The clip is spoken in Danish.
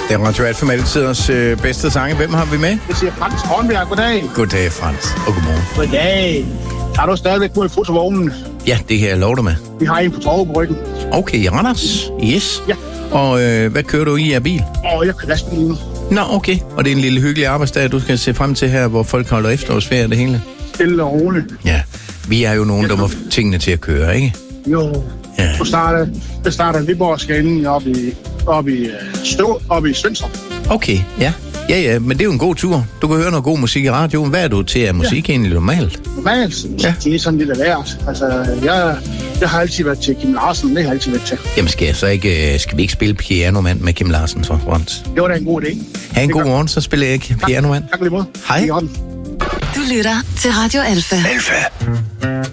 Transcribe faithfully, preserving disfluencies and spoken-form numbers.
Det er Radio Alfa med altidens øh, bedste sange. Hvem har vi med? Jeg siger Frans Hornbjerg. Goddag. Goddag, Frans. Og godmorgen. Goddag. Har du stadigvæk på i fotovognen? Ja, det kan jeg love dig med. Vi har en på torvet på ryggen. Okay, Randers. Yes. Ja. Og øh, hvad kører du i af bil? Åh, jeg kører lastbilen. Nå, okay. Og det er en lille hyggelig arbejdsdag, du skal se frem til her, hvor folk holder efterårsferie og det hele. Stille og roligt. Ja. Vi er jo nogen, der må få tingene til at køre, ikke? Jo. Ja. Du starter, det starter Viborg skal inde oppe i, oppe i, Stå, oppe i Svendstrup. Okay, ja. Ja, ja, men det er jo en god tur. Du kan høre noget god musik i radioen. Hvad er du til af musik ja. egentlig normalt? Normalt? Ja. Det er sådan lidt af hvert. Altså, jeg, jeg har altid været til Kim Larsen. Det har jeg altid været til. Jamen, skal, jeg så ikke, skal vi ikke spille pianomand med Kim Larsen for Frans? Det var da en god idé. Ha' en god morgen, så spiller jeg ikke pianomand. Tak lige måde. Hej. Du lytter til Radio Alfa. Alfa.